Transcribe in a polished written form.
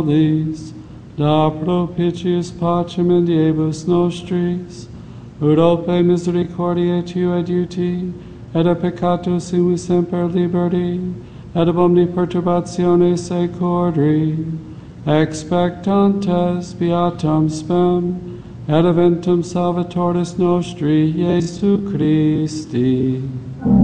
da propitiis pacem in diebus nostris, Urope misericordiae Tue adiuti, et a peccatus in semper liberti, et ab omni perturbatione securri, expectantes beatam spem, et eventum salvatoris nostri, Iesu Christi.